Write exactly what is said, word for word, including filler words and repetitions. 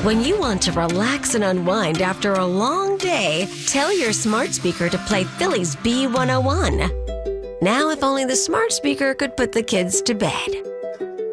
When you want to relax and unwind after a long day, tell your smart speaker to play Philly's B one oh one. Now, if only the smart speaker could put the kids to bed.